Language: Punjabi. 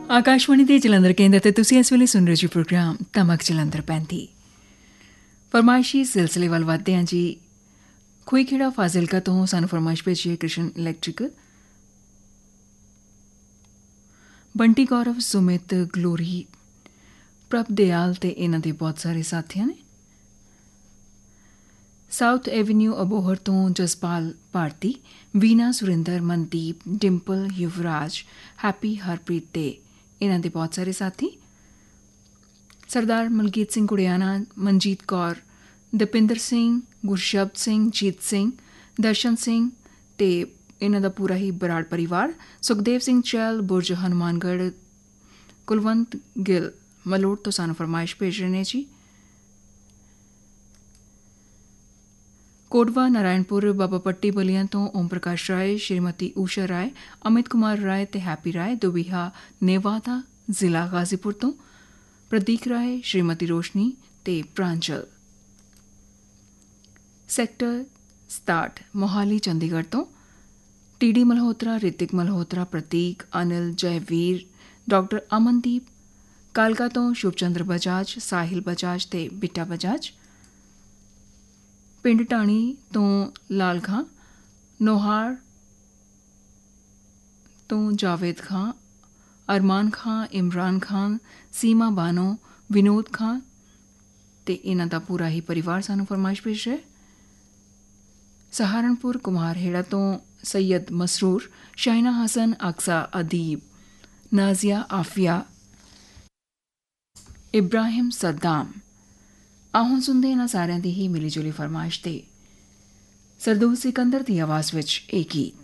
ਆਕਾਸ਼ਵਾਣੀ ਦੇ ਜਲੰਧਰ ਕੇਂਦਰ ਤੇ ਤੁਸੀਂ ਇਸ ਵੇਲੇ ਸੁਣ ਰਹੇ ਜੀ ਪ੍ਰੋਗਰਾਮ ਤਮਕ ਜਲੰਧਰ 35 ਫਰਮਾਇਸ਼ੀ ਸਿਲਸਿਲੇ ਵੱਲ ਵਧਦੇ ਹਾਂ ਜੀ। ਖੂਈਖੇੜਾ ਫਾਜ਼ਿਲਕਾ ਤੋਂ ਸਾਨੂੰ ਫਰਮਾਇਸ਼ ਭੇਜੀ ਹੈ ਕ੍ਰਿਸ਼ਨ ਇਲੈਕਟ੍ਰੀਕਲ। ਬੰਟੀ ਗੌਰਵ, ਸੁਮਿਤ, ਗਲੋਰੀ, ਪ੍ਰਭ ਦਿਆਲ ਤੇ ਇਹਨਾਂ ਦੇ ਬਹੁਤ ਸਾਰੇ ਸਾਥੀਆਂ ਨੇ। ਸਾਊਥ ਐਵਨਿਊ ਅਬੋਹਰ ਤੋਂ ਜਸਪਾਲ ਭਾਰਤੀ, ਵੀਨਾ, ਸੁਰਿੰਦਰ, ਮਨਦੀਪ, ਡਿੰਪਲ, ਯੁਵਰਾਜ, ਹੈਪੀ, ਹਰਪ੍ਰੀਤ ਤੇ ਇਹਨਾਂ ਦੇ ਬਹੁਤ ਸਾਰੇ ਸਾਥੀ। ਸਰਦਾਰ ਮਲਕੀਤ ਸਿੰਘ ਗੁੜਿਆਣਾ, ਮਨਜੀਤ ਕੌਰ, ਦਪਿੰਦਰ ਸਿੰਘ, ਗੁਰਸ਼ਬਦ ਸਿੰਘ, ਜੀਤ ਸਿੰਘ, ਦਰਸ਼ਨ ਸਿੰਘ ਤੇ ਇਹਨਾਂ ਦਾ ਪੂਰਾ ਹੀ ਬਰਾੜ ਪਰਿਵਾਰ। ਸੁਖਦੇਵ ਸਿੰਘ ਚਹਿਲ, ਬੁਰਜ ਹਨੂਮਾਨਗੜ੍ਹ, ਕੁਲਵੰਤ ਗਿੱਲ ਮਲੋਟ ਤੋਂ ਸਾਨੂੰ ਫਰਮਾਇਸ਼ ਭੇਜ ਰਹੇ ਨੇ ਜੀ। ਕੋਟਵਾ, ਨਾਰਾਇਣਪੁਰ, ਬਾਬਾ ਪੱਟੀ ਬਲੀਆਂ ਤੋਂ ਓਮ ਪ੍ਰਕਾਸ਼ ਰਾਏ, ਸ਼੍ਰੀਮਤੀ ਊਸ਼ਾ ਰਾਏ, ਅਮਿਤ ਕੁਮਾਰ ਰਾਏ ਤੇ ਹੈਪੀ ਰਾਏ। ਦੁਬੀਹਾ, ਨੇਵਾਦਾ, ਜ਼ਿਲ੍ਹਾ ਗਾਜ਼ੀਪੁਰ ਤੋਂ ਪ੍ਰਦੀਕ ਰਾਏ, ਸ਼੍ਰੀਮਤੀ ਰੋਸ਼ਨੀ ਤੇ ਪ੍ਰਾਂਜਲ। ਸੈਕਟਰ 67 ਮੋਹਾਲੀ, ਚੰਡੀਗੜ੍ਹ ਤੋਂ ਟੀਡੀ ਮਲਹੋਤਰਾ, ਰਿਤਿਕ ਮਲਹੋਤਰਾ, ਪ੍ਰਤੀਕ, ਅਨਿਲ, ਜੈਵੀਰ, ਡਾਕਟਰ ਅਮਨਦੀਪ। ਕਾਲਕਾ ਤੋਂ ਸ਼ੁਭਚੰਦਰ ਬਜਾਜ, ਸਾਹਿਲ ਬਜਾਜ ਤੇ ਬਿੱਟਾ ਬਜਾਜ। ਪਿੰਡ ਢਾਣੀ ਤੋਂ ਲਾਲ ਖਾਂ, ਨੋਹਾਰ ਤੋਂ ਜਾਵੇਦ ਖਾਂ, ਅਰਮਾਨ ਖਾਂ, ਇਮਰਾਨ ਖਾਨ, ਸੀਮਾ ਬਾਨੋ, ਵਿਨੋਦ ਖਾਂ ਤੇ ਇਹਨਾਂ ਦਾ ਪੂਰਾ ਹੀ ਪਰਿਵਾਰ ਸਾਨੂੰ ਫਰਮਾਇਸ਼ ਭੇਜ ਰਿਹਾ। ਸਹਾਰਨਪੁਰ ਕੁਮਾਰਹੇੜਾ ਤੋਂ ਸੈयद ਮਸਰੂਰ, ਸ਼ਾਇਨਾ ਹਸਨ, ਅਕਸਾ, ਅਦੀਬ, ਨਾਜ਼ੀਆ, ਆਫੀਆ, ਇਬਰਾਹਿਮ, ਸੱਦਾਮ। ਆਓ ਹੁਣ ਸੁਣਦੇ ਇਹਨਾਂ ਸਾਰਿਆਂ ਦੀ ਹੀ ਮਿਲੀ ਜੁਲੀ ਫਰਮਾਇਸ਼ ਤੇ ਸਰਦੂਲ ਸਿਕੰਦਰ ਦੀ ਆਵਾਜ਼ ਵਿੱਚ ਇਹ ਗੀਤ।